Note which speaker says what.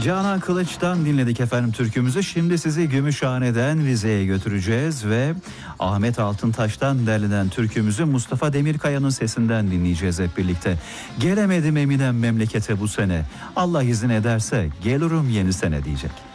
Speaker 1: Canan Kılıç'tan dinledik efendim türkümüzü. Şimdi sizi Gümüşhane'den Rize'ye götüreceğiz ve Ahmet Altıntaş'tan derlenen türkümüzü Mustafa Demirkaya'nın sesinden dinleyeceğiz hep birlikte. Gelemedim Eminem memlekete bu sene. Allah izin ederse gelirim yeni sene diyecek.